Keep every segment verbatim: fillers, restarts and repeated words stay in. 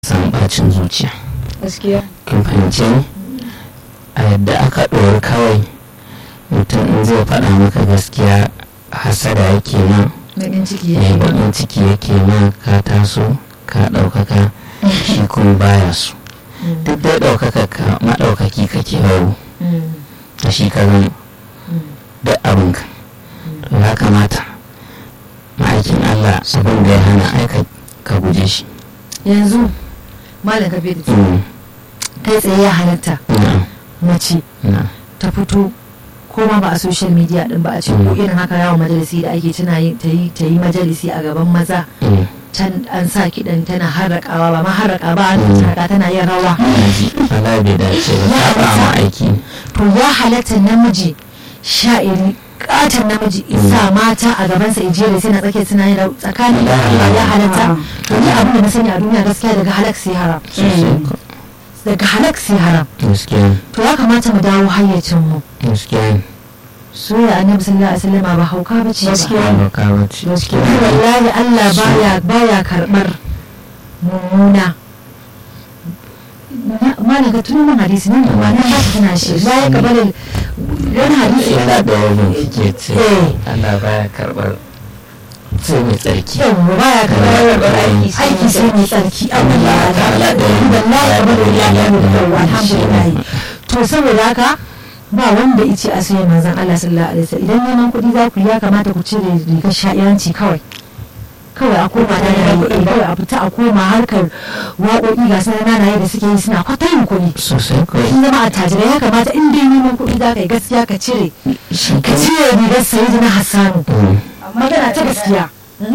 samun bacin zuciya. gaskiya Kin fahimce ni? A yadda aka ɗori kawai mutum in zai faɗa maka gaskiya hasada yake nan, baƙin ciki ya baƙin ciki yake nan, ka taso ka ɗaukaka shi kuma baya su. Duk dai ɗaukaka ka maɗaukaki kake hau da shi ka zama duk abinka. To ya kamata ma'aikin Allah abin da ya hana aika ka guje shi. yanzu malam kabiru Mm, kai tsaye ya halatta na'am, mace na'am. ta fito ko ma ba a social media din ba a ce ko irin haka yawon majalisi da ake tana yi ta yi ta yi majalisi a gaban maza Mm, can an sa kiɗan tana harrakawa ba ma harraka ba an harraka tana yin rawa naji. Allah bai dace ba, Ya saba ma halatta. aiki. to ya halatta namiji sha'iri katon namiji isa mata a gabansa ijiyar sai na tsake suna yin rawa tsakanin da Allah ya halatta to ni abin da na sani a duniya gaskiya daga halak sai haram Sosai ko. daga halak sai haram Gaskiya, to ya kamata mu dawo hayyacin mu gaskiya. soyayya annabi sallallahu alaihi wasallam ba hauka bace ba Ba ka bace. gaskiya wallahi Allah baya baya karbar mummuna mana ga tuno mun hadisi nan da mana ba tana shi la ya kabalin wani hadisi Yana da wani kike ce Eh. Allah baya karɓar sai mai tsarki. yawwa baya karbar aiki aiki sai mai tsarki Allah ya ta'ala da wallahi kabalin ya yi da alhamdulillah to saboda haka ba wanda yace a soyayya manzon Allah sallallahu alaihi wasallam idan neman kuɗi za ku yi ya kamata ku cire rigar sha'iranci kawai kawai a koma da yayi kawai a fita a koma harkar waƙoƙi ga sanar nanaye da suke yi suna kwatayin kuɗi Sosai ko. in zama a tajirai ya kamata in dai neman kuɗi za ka yi gaskiya ka cire Shi ka cire rigar sayyidina Hassanu Mm, magana ta gaskiya su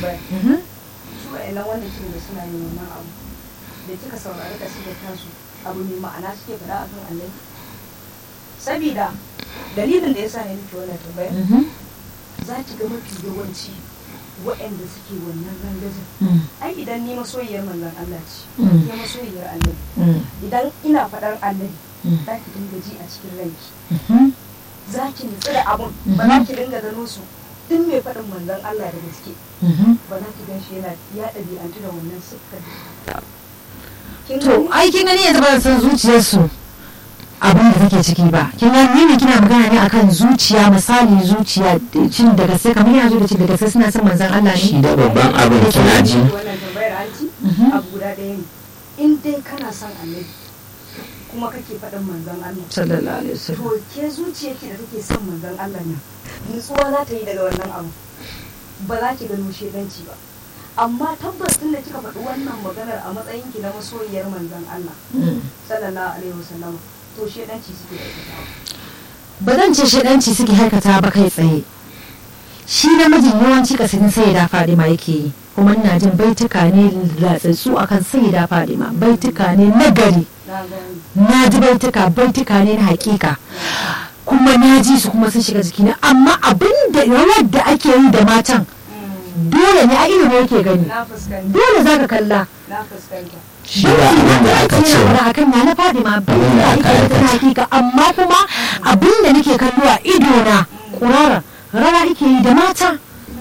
wa'annan wanda ke da suna yin wannan abu da kika saurari ka suke tasu abu mai ma'ana suke faɗa a kan annabi sabida dalilin da ya sa ne nake wannan tambaya za ki ga mafi yawanci wa'anda suke wannan rangajin ai idan ni masoyiyar manzon Allah ce ke masoyiyar annabi idan ina faɗar annabi za ki dinga ji a cikin ranki za ki nutsu da abun ba za ki dinga gano su duk mai faɗin manzon Allah da gaske ba za ki gan shi yana ya ɗabi'antu da wannan siffar kin to gani? ai kin gani yanzu ba san zuciyarsu abin da take ciki ba kin gani ne kina magana ne akan zuciya misali zuciya cin da gaske kamar yanzu da cin da gaske suna son manzon Allah shi ne da babban abin kina ji. wannan tambayar anti abu guda ɗaya ne in dai kana son annabi kuma kake faɗin manzon Allah sallallahu alaihi wasallam to ke zuciyarki da kake son manzon Allah ne nutsuwa za ta yi daga wannan abu ba za ki gano shedanci ba amma tabbas tun da kika faɗi wannan maganar a matsayinki na masoyiyar manzon Allah sallallahu alaihi wasallam to shedanci suke aikatawa ba zan ce shaɗanci suke harkata ba kai tsaye shi namijin yawanci kasidin sayyida Fadima yake yi kuma ina jin baituka ne latsatsu akan sayyida Fadima baituka ne na gari na gani na ji baituka baituka ne na hakika kuma na ji su kuma sun shiga jikina amma abin da rawar da ake yi da matan dole ne a ilimi yake gani na fuskanta dole za ka kalla na fuskanta Shi da abin da aka ce. yana akan na na Fadima abin Abin da da aka ake yi na aikata. hakika amma kuma abin da nake kallo a idona kurara rawa ake yi da mata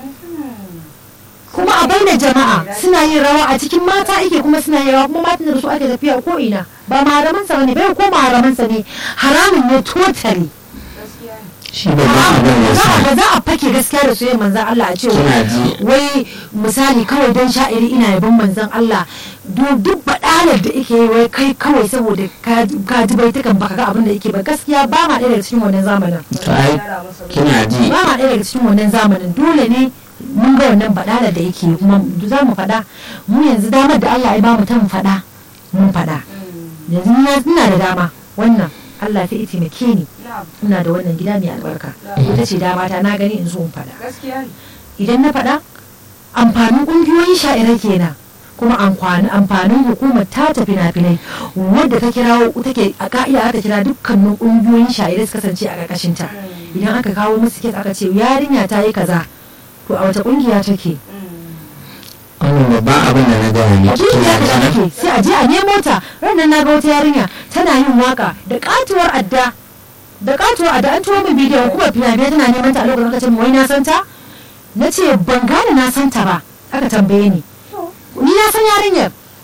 kuma a bayyana jama'a suna yin rawa a cikin mata ake kuma suna yin rawa kuma matan da su ake tafiya ko ina ba maharamansa bane bai ko maharamansa ne haramun ne totally gaskiya ne Shi babban abin ya za a sa. ga za a fake gaskiya da soyayyar manzon Allah a ce Kina ji. wai misali kawai don sha'iri ina yabon manzon Allah du- duk badalar da yake yi wai kai kawai saboda ka ka ji baitukan baka ga abin da yake ba gaskiya ba ma ɗaya daga cikin wannan zamanin To ai gyara masa ruwa. kina ji. ba ma ɗaya daga cikin wannan zamanin dole ne mun ga wannan badalar da yake yi kuma za mu faɗa mu yanzu damar da Allah ya ba mu ta mu faɗa mun faɗa Mm. yanzu ina ina da dama wannan Allah ta taimake ni na ina da wannan gida mai albarka ita ce dama ta na gani in zo in faɗa gaskiya ne idan na faɗa amfanin ƙungiyoyin sha'irai kenan kuma amfani amfanin hukumar ta tafi fina-finai wadda ta kirawo take a ka'ida aka kira dukkanin ƙungiyoyin sha'irai su kasance a ƙarƙashin ta idan aka kawo musu kes aka ce yarinya ta yi kaza to a wata ƙungiya take Wannan babban abin da na gaya a miki ƙungiya kina ta ji. take sai a je a nemo ta ranar na ga wata yarinya tana yin waka da katuwar adda da katuwar adda an tuwo min bidiyon kuma fina-finai tana neman ta a lokacin aka ce wai na san ta na ce ban gane na san ta ba aka tambaye ni ni na san yarinyar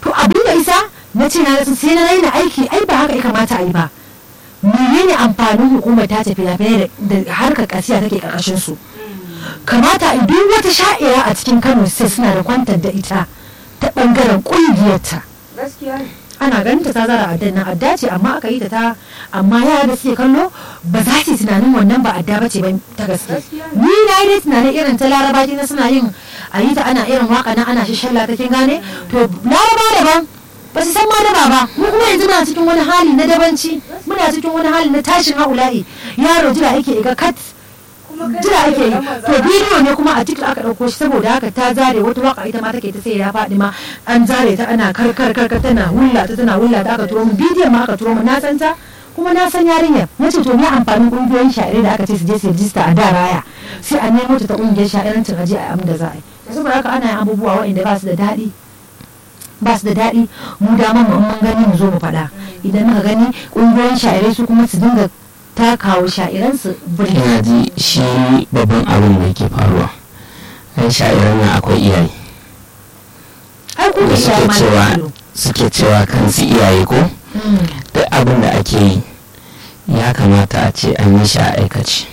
to abin da isa na ce na sai na raina aiki ai ba haka ya kamata a yi ba. Menene amfanin hukumar ta tafi fina-finai da harkar kasiya take karkashin su? Kamata duk wata sha'ira a cikin Kano sai suna da kwantar da ita ta bangaren kungiyarta. gaskiya ne Ana ganin ta ta zara addan nan adda ce amma aka yi ta ta amma yara da suke kallo ba za su yi tunanin wannan ba adda ba ce ba ta gaske. Ni na yi dai tunanin irin ta laraba kina suna yin a yi ta ana irin waka na ana shishalla ta kin gane to laraba daban ba su san ma daba ba mu kuma yanzu muna cikin wani hali na dabanci muna cikin wani hali na tashin haula'i yaro jira yake iga kat jira ake yi to bidiyo ne kuma a tiktok aka ɗauko shi saboda haka ta zare wata waka ita ma take ta sai ya faɗi ma an zare ta ana karkar karkar tana hulla ta tana hulla ta aka turo mu bidiyon ma aka turo mu na san ta kuma na san yarinyar nace to me amfanin kungiyoyin sha'irai da aka ce su je su rijista a da raya sai a nemo ta ta kungiyar sha'irancin aje a am da za a yi saboda haka ana yin abubuwa waɗanda ba su da daɗi ba su da daɗi mu dama mu mun gani mu zo mu faɗa idan muka gani kungiyoyin sha'irai su kuma su dinga ta kawo sha'iransu birni. ina ji shi babban abin da yake faruwa ai sha'iran nan akwai iyaye ai ku da da suke iyaye cewa ma suke cewa kansu iyaye ko duk abin da ake yi ya kamata a ce an yi shi a aikace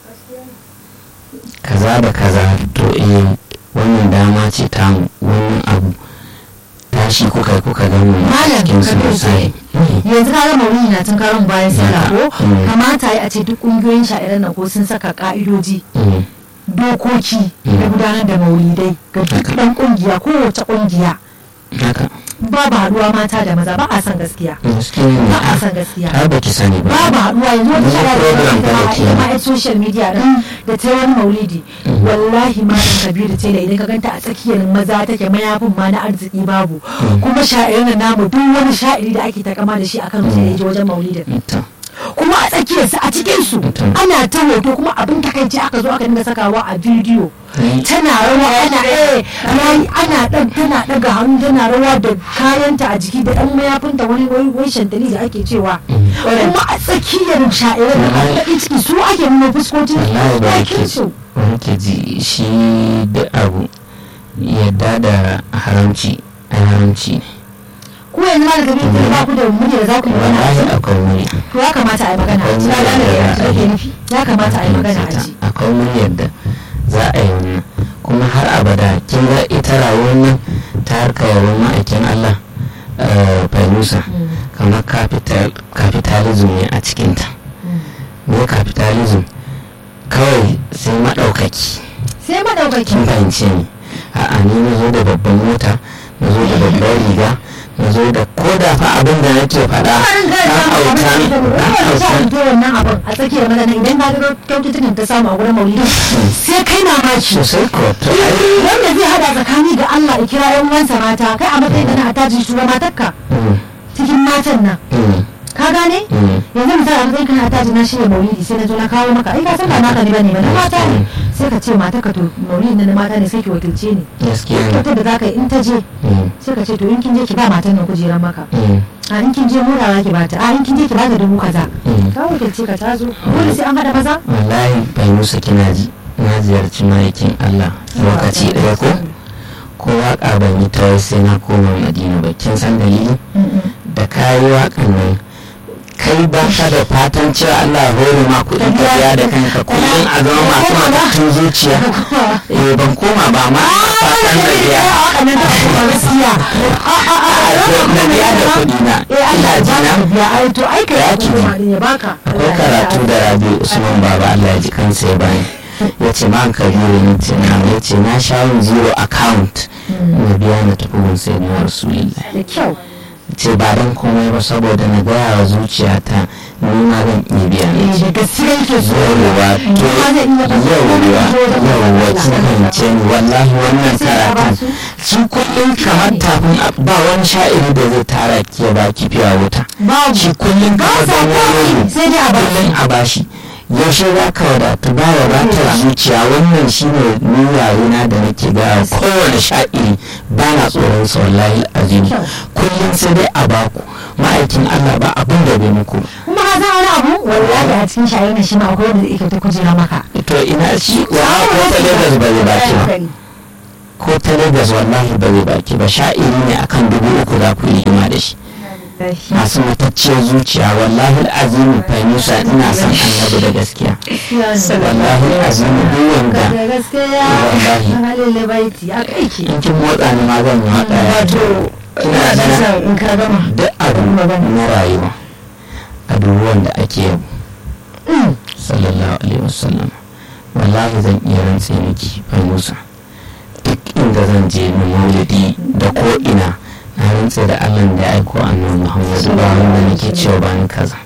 kaza da kaza to eh wannan dama ce tamu wannan abu tashi kuka kuka gano a Malam, cikin su ka misali yanzu ka ga maulidi na tun karon bayan sallah ko Mm. kamata yi a ce duk kungiyoyin sha'iran nan ko sun saka ka'idoji Mm. dokoki Mm. na gudanar da maulidai ga duk Haka. dan kungiya kowace kungiya haka babu haduwa mata da maza ba a san gaskiya gaskiya ne ba a a san gaskiya har baki sani ba babu haduwa yanzu wata Wani shara program da fa da ta ke yi yi. ma a social media din da ta yi wani maulidi Mm. wallahi ma dan kabiru tela idan ka ganta a tsakiyar maza take mayafin ma na arziki babu Mm. kuma sha'irin namu duk wani sha'iri da ake takama da shi akan sai ya je wajen maulidin ita kuma a tsakiyarsu a cikinsu Mutum. ana ta hoto kuma abin takaici aka zo aka dinga sakawa a bidiyo Ai. tana rawa ana eh yayi ana dan tana daga hannu tana rawa da kayanta a jiki da dan mayafinta wani wai wai shantali da ake cewa kuma a tsakiyar sha'irar da Wallahi. aka ciki su ake nuna fuskocin wallahi ba bakin ke su wani ke ji shi da abu yadda da haramci a haramci ne ko yanzu ma daga bidiyo ba ku da murya da za ku yi wani wallahi abu akwai murya to ya kamata a yi magana a ji Akwai ya murya gane da da ake yake nufi ya kamata a yi magana a ji akwai muryar da za a yi wannan kuma har abada kin ga ita rayuwar nan ta harka yawon ma'aikin Allah eh, Fairusa kamar capital capitalism ne a cikinta ne capitalism kawai sai maɗaukaki sai madaukaki kin fahimce ni a'a ni na zo da babban mota na zo da babban riga na zo da ko da fa abin da nake faɗa na autan na autan wannan abin a tsakiyar magana idan ka ga kyaututtukan ta samu a gurin maulidin sai kai mamaki sosai ko to ai wanda zai hada tsakani ga Allah ya kira yan uwansa mata kai a matsayin da na ataji shura matarka mm, cikin matan nan mm, ka gane mm. yanzu misali a matsayin kana ataji na shirya maulidi sai na zo na kawo maka ai ka san ba naka ne bane ba na mata ne sai ka ce matarka to maulidin nan na mata ne sai ki wakilce ni gaskiya ne kyautar da za ka yi in ta je mm, sai ka ce to in kin je ki ba matan nan kujeran maka mm, a in kin je mota za ki bata a in kin je ki bata dubu kaza mm. ka wakilce ka ta zo dole sai an hada maza wallahi bai musa kina ji na ziyarci ma'aikin Allah lokaci ɗaya ko ko waƙa ban yi ta sai na koma Madina ba kin san dalili da kayi waƙan nan kai ba ka da fatan cewa Allah ya hore ma kuɗin ka biya da kanka kullum a zama masu matattun zuciya eh ban koma ba ma fatan da biya na biya da kuɗi na ina ji na akwai karatu da Rabi Usman Baba Allah ya ji kansa ya bani ya ce ma kabiru ni ce na ya ce na sha yin zero account na biya na tafi gun sai na rasulillah da kyau ce ba don komai ba saboda na gaya wa zuciyata ni ma zan iya biya ne da gaskiya yake so yauwa to yauwa yauwa kin fahimce ni wallahi wannan karatun su kullum kamar tafin ba wani sha'iri da zai tara ki ya baki fiya wuta shi kullum ba kamar sa da wani sai dai a ba kullum a bashi yaushe za ka wadatu ba wadatar zuciya wannan shine niyayena da nake ga kowane sha'iri ba na tsoron sa wallahi azimi kullum sai dai a baku ma'aikin Allah ba abin da bai muku kuma ka san wani abu wallahi a cikin shayi na shi ma akwai wanda yake ta kujera maka to ina shi wa ko ta Lagos bai baki ba ko ta Lagos wallahi ba zai baki ba, sha'iri ne akan dubu uku za ku yi rigima da shi. Masu matacciyar zuciya wallahi azimin fahimta ina son annabi da gaskiya, wallahi azimin duk wanda wallahi in kin motsa ni ma zan yi haka ina da in ka gama duk abu na rayuwa abubuwan da ake yabo sallallahu alaihi wasallam wallahi zan iya rantse miki fahimta duk inda zan je mu maulidi da ko ina na rantse da Allah da ya aiko annabi Muhammadu ba wanda nake cewa ba ni kaza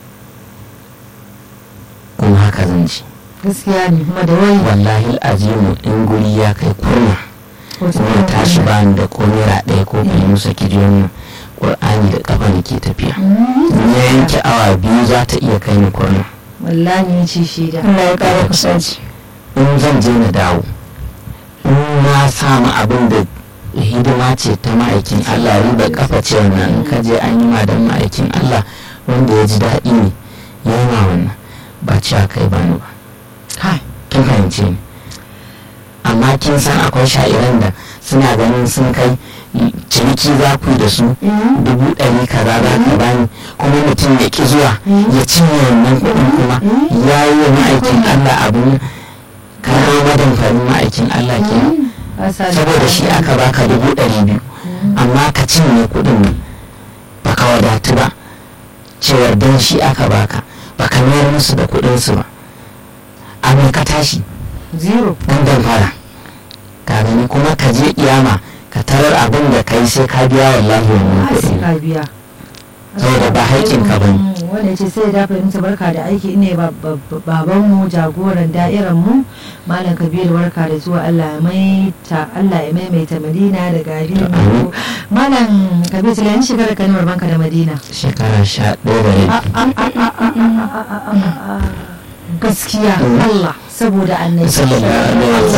kuma haka zan ci gaskiya ne kuma da wani wallahi azimu in guri ya kai kurna kuma tashi ba ni da ko naira ɗaya ko biyu musa kijiyon Qur'ani da kafa nake tafiya ya yanke awa biyu za ta iya kai ni kurna wallahi ne ce shi da Allah ya ƙara kusanci. in zan je na dawo in na samu abin da hidima ce ta ma'aikin Allah riba kafa ce wannan ka je an yi ma don ma'aikin Allah wanda ya ji daɗi ne ya yi ma wannan ba cewa kai ba ni ba kin fahimce ni amma kin san akwai sha'iran da suna ganin sun kai ciniki za ku da su dubu ɗari kaza za ka bani kuma mutum ya ki zuwa ya cinye wannan kuɗin kuma ya yi wa ma'aikin Allah abin kawo madan farin ma'aikin Allah ke saboda shi aka baka dubu ɗari biyu amma ka cinye kuɗin nan baka wadatu ba cewar don shi aka baka baka mayar musu da kuɗinsu ba amma ka tashi zero dan dan fara ka gani kuma ka je kiyama ka tarar abin da kai sai ka biya wallahi wannan sai kuɗi ka biya saboda ba haƙƙin ka bane wanda ce sai da fahimta barka da aiki ne babanmu jagoran da'irar mu malam kabiru barka da zuwa Allah ya maita Allah ya maimaita Madina da gari mu malam kabiru sai yan shekara kanuwar banka da Madina shekara sha ɗaya da rabi gaskiya Allah saboda annabi sallallahu alaihi wasallam